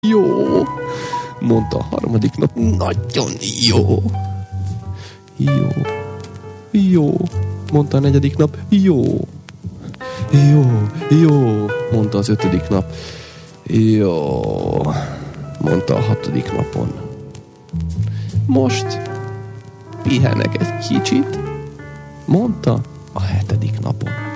Jó, mondta a harmadik nap. Nagyon jó. Jó, mondta a negyedik nap. Jó, mondta az ötödik nap. Jó, mondta a hatodik napon. Most pihenek egy kicsit, mondta a hetedik napon.